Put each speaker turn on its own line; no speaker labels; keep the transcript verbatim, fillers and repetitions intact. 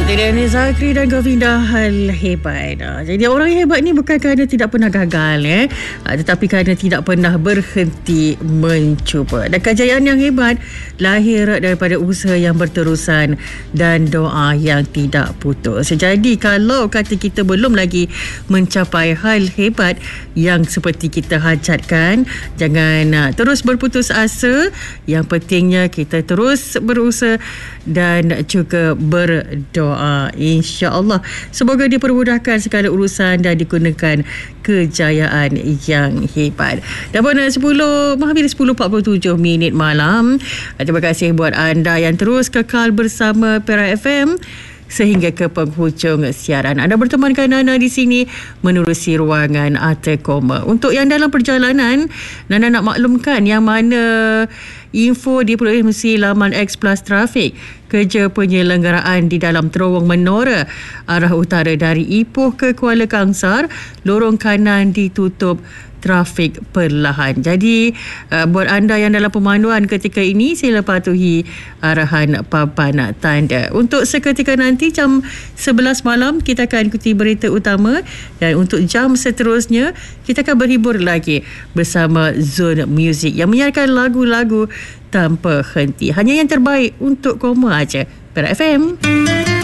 Itu dia ni Zakri dan Govinda Hal Hebat. Jadi orang yang hebat ni bukan kerana tidak pernah gagal eh, tetapi kerana tidak pernah berhenti mencuba. Dan kejayaan yang hebat lahir daripada usaha yang berterusan dan doa yang tidak putus. Jadi kalau kata kita belum lagi mencapai hal hebat yang seperti kita hajatkan, jangan uh, terus berputus asa. Yang pentingnya kita terus berusaha dan juga berdoa. InsyaAllah semoga dipermudahkan segala urusan dan digunakan kejayaan yang hebat. Dan pun sepuluh menghampiri sepuluh empat puluh tujuh minit malam. Terima kasih buat anda yang terus kekal bersama Perak F M sehingga ke penghujung siaran. Anda bertemankan Nana di sini menerusi ruangan Atekoma. Untuk yang dalam perjalanan, Nana nak maklumkan yang mana info diperoleh melalui laman X Plus Trafik. Kerja penyelenggaraan di dalam terowong Menora arah utara dari Ipoh ke Kuala Kangsar, lorong kanan ditutup trafik perlahan. Jadi uh, buat anda yang dalam pemanduan ketika ini, sila patuhi arahan papan tanda. Untuk seketika nanti jam sebelas malam kita akan ikuti berita utama, dan untuk jam seterusnya kita akan berhibur lagi bersama Zone Music yang menyiarkan lagu-lagu tanpa henti. Hanya yang terbaik untuk Koma aja. Perak F M.